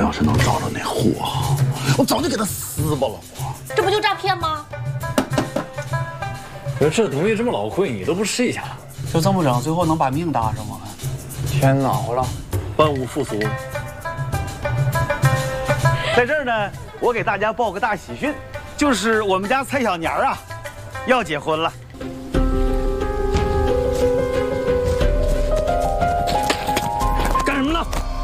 要是能找着那货，我早就给他撕巴了。 这不就诈骗吗？ 这东西这么老贵，你都不试一下？ 就这么整，最后能把命搭上吗？ 天恼火了，万物复苏。 在这儿呢，我给大家报个大喜讯，就是我们家蔡小年啊，要结婚了。干什么呢？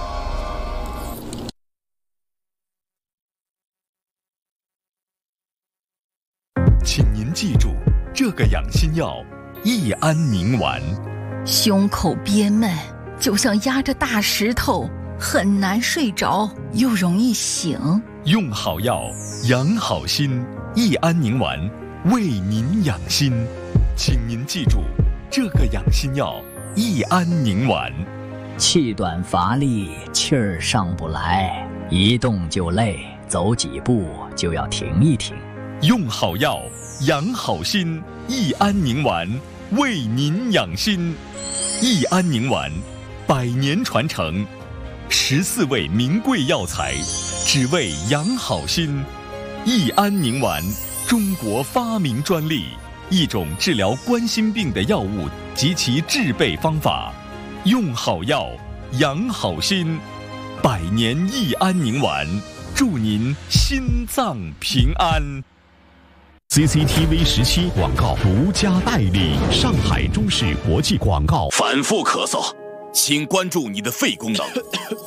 请您记住，这个养心药益安宁丸。 胸口憋闷，就像压着大石头，很难睡着，又容易醒。 用好药，养好心，益安宁丸为您养心。请您记住，这个养心药益安宁丸。 气短乏力，气儿上不来，一动就累，走几步就要停一停。 用好药，养好心，益安宁丸为您养心。益安宁丸100年传承，14味名贵药材，只为养好心。益安宁丸，中国发明专利，一种治疗冠心病的药物及其制备方法。用好药，养好心，100年益安宁丸，祝您心脏平安。 CCTV 17广告独家代理，上海中视国际广告。 反复咳嗽，请关注你的肺功能。